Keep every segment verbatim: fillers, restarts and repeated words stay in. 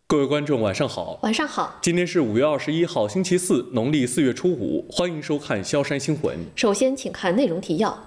各位观众，晚上好。 晚上好。 今天是五月二十一号，星期四，农历四月初五。欢迎收看萧山新闻。 首先，请看内容提要。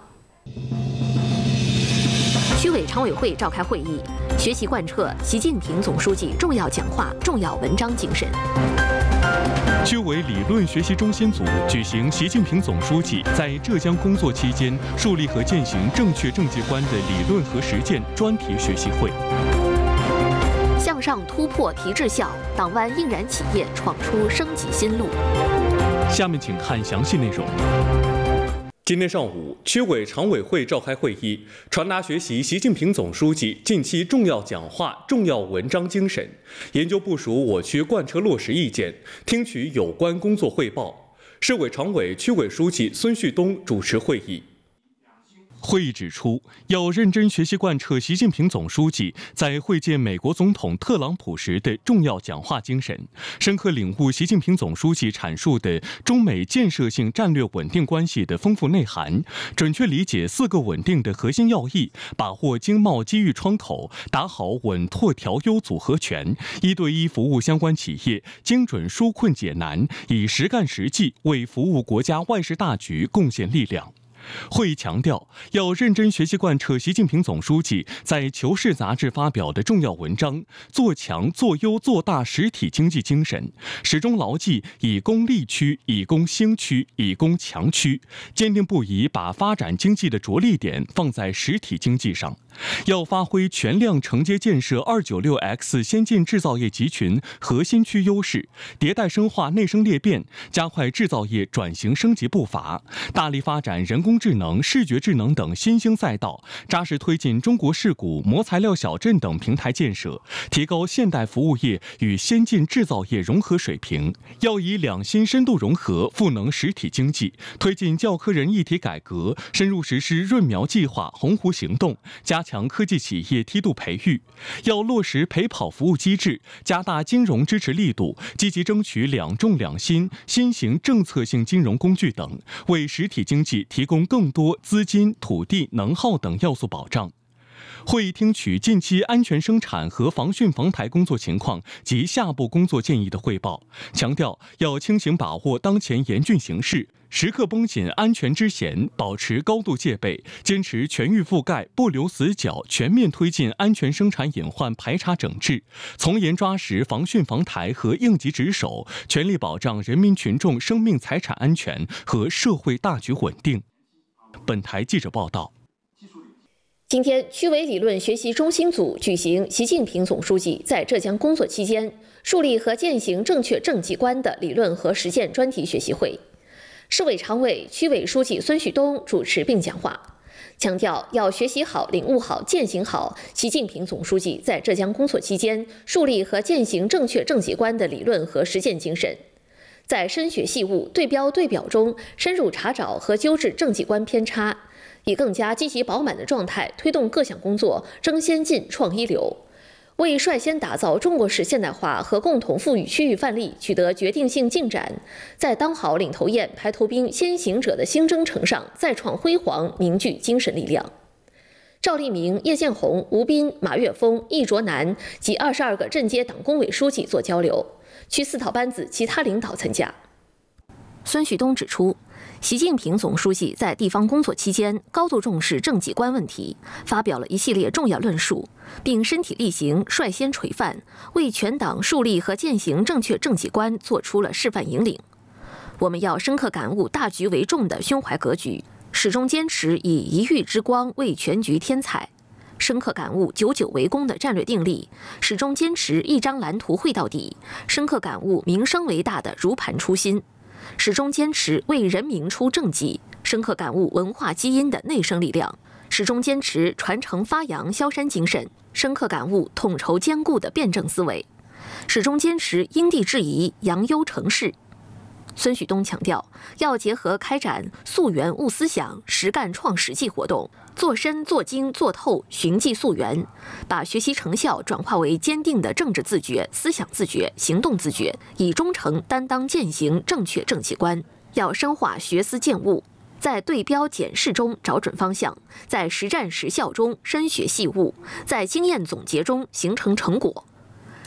区委常委会召开会议，学习贯彻习近平总书记重要讲话、重要文章精神。 区委理论学习中心组举行习近平总书记在浙江工作期间树立和践行正确政绩观的理论和实践专题学习会。 向上突破提质效，党湾应然企业闯出升级新路。 下面请看详细内容。 今天上午，区委常委会召开会议，传达学习习近平总书记近期重要讲话、重要文章精神，研究部署我区贯彻落实意见，听取有关工作汇报。市委常委、区委书记孙旭东主持会议。 会议指出，要认真学习贯彻习近平总书记在会见美国总统特朗普时的重要讲话精神，深刻领悟习近平总书记阐述的中美建设性战略稳定关系的丰富内涵，准确理解四个稳定的核心要义，把握经贸机遇窗口，打好稳拓调优组合拳，一对一服务相关企业，精准纾困解难，以实干实际为服务国家外事大局贡献力量。会议强调，要认真学习贯彻习近平总书记在《求是》杂志发表的重要文章，做强、做优、做大实体经济精神，始终牢记以攻利区、以攻兴区、以攻强区，坚定不移把发展经济的着力点放在实体经济上。要发挥全量承接建设 二九六 X 先进制造业集群核心区优势，迭代深化内生裂变，加快制造业转型升级步伐，大力发展人工智能、视觉智能等新兴赛道，扎实推进中国式股、模材料小镇等平台建设，提高现代服务业与先进制造业融合水平。要以两新深度融合赋能实体经济，推进教科人一体改革，深入实施润苗计划、鸿鹄行动，加强科技企业梯度培育。要落实陪跑服务机制，加大金融支持力度，积极争取两重两新、新型政策性金融工具等，为实体经济提供更多资金、土地、能耗等要素保障。会议听取近期安全生产和防汛防台工作情况及下步工作建议的汇报，强调要清醒把握当前严峻形势，时刻绷紧安全之弦，保持高度戒备，坚持全域覆盖，不留死角，全面推进安全生产隐患排查整治，从严抓实防汛防台和应急值守，全力保障人民群众生命财产安全和社会大局稳定。本台记者报道。 今天，区委理论学习中心组举行习近平总书记在浙江工作期间树立和践行正确政绩观的理论和实践专题学习会。市委常委、区委书记孙旭东主持并讲话，强调要学习好、领悟好、践行好习近平总书记在浙江工作期间树立和践行正确政绩观的理论和实践精神，在深学细悟、对标对表中深入查找和纠治政绩观偏差，以更加积极饱满的状态推动各项工作争先进、创一流，为率先打造中国式现代化和共同富裕区域范例取得决定性进展，在当好领头雁、排头兵、先行者的新征程上再创辉煌，凝聚精神力量。赵立明、叶建红、吴斌、马跃峰、易卓南及二十二个镇街党工委书记做交流，区四套班子其他领导参加。 孙旭东指出，习近平总书记在地方工作期间高度重视政绩观问题，发表了一系列重要论述，并身体力行、率先垂范，为全党树立和践行正确政绩观做出了示范引领。我们要深刻感悟大局为重的胸怀格局，始终坚持以一域之光为全局添彩；深刻感悟九九为功的战略定力，始终坚持一张蓝图绘到底；深刻感悟民生为大的如盘初心，始终坚持为人民出政绩；深刻感悟文化基因的内生力量，始终坚持传承发扬萧山精神；深刻感悟统筹兼顾的辩证思维，始终坚持因地制宜、扬优成势。孙旭东强调，要结合开展溯源悟思想、实干创实际活动，做深做精做透，寻迹溯源，把学习成效转化为坚定的政治自觉、思想自觉、行动自觉，以忠诚担当践行正确政绩观。要深化学思践悟，在对标检视中找准方向，在实战实效中深学细悟，在经验总结中形成成果。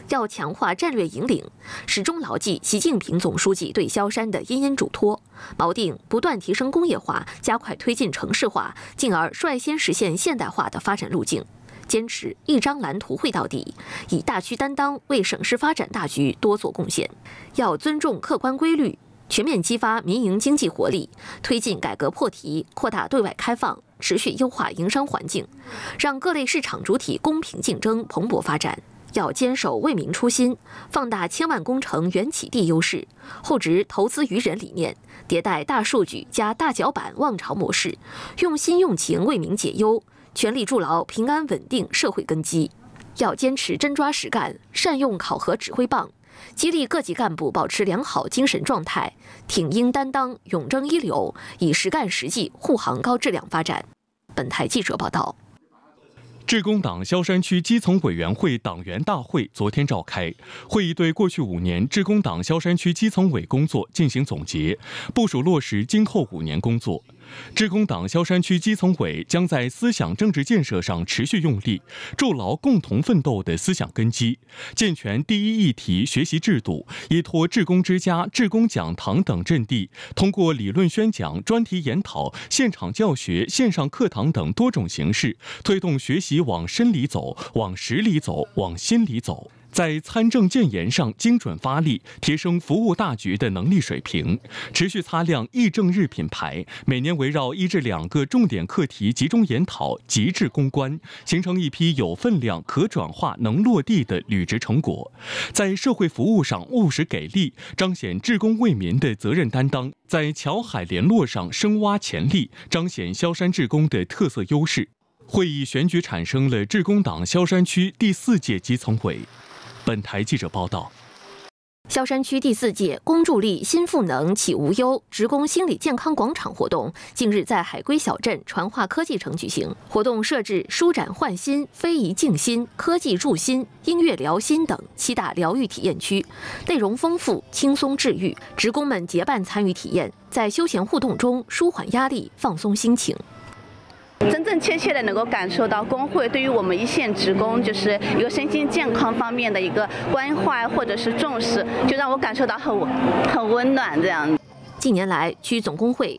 要强化战略引领，始终牢记习近平总书记对萧山的殷殷嘱托，锚定不断提升工业化、加快推进城市化，进而率先实现现代化的发展路径。坚持一张蓝图绘到底，以大区担当为省市发展大局多做贡献。要尊重客观规律，全面激发民营经济活力，推进改革破题，扩大对外开放，持续优化营商环境，让各类市场主体公平竞争、蓬勃发展。要坚守为民初心，放大千万工程原起地优势，厚植投资于人理念，迭代大数据加大脚板望潮模式，用心用情为民解忧，全力筑牢平安稳定社会根基。要坚持真抓实干，善用考核指挥棒，激励各级干部保持良好精神状态，挺膺担当，勇争一流，以实干实际护航高质量发展。本台记者报道。 致公党萧山区基层委员会党员大会昨天召开，会议对过去五年致公党萧山区基层委工作进行总结，部署落实今后五年工作。致公党萧山区基层委将在思想政治建设上持续用力，筑牢共同奋斗的思想根基，健全第一议题学习制度，依托致公之家、致公讲堂等阵地，通过理论宣讲、专题研讨、现场教学、线上课堂等多种形式，推动学习往深里走、往实里走、往心里走。在参政建言上精准发力，提升服务大局的能力水平，持续擦亮议政日品牌，每年围绕一至两个重点课题集中研讨，极致攻关，形成一批有分量、可转化、能落地的履职成果。在社会服务上务实给力，彰显致公为民的责任担当；在侨海联络上深挖潜力，彰显萧山致公的特色优势。会议选举产生了致公党萧山区第四届基层委。本台记者报道， 萧山区第四届“公助力新赋能启无忧”职工心理健康广场活动近日在海归小镇传化科技城举行。活动设置舒展焕心、非遗静心、科技助心、音乐疗心等七大疗愈体验区，内容丰富、轻松治愈，职工们结伴参与体验，在休闲互动中舒缓压力、放松心情。 真正切切的能够感受到工会对于我们一线职工就是一个身心健康方面的一个关怀或者是重视，就让我感受到很很温暖这样。 近年来，区总工会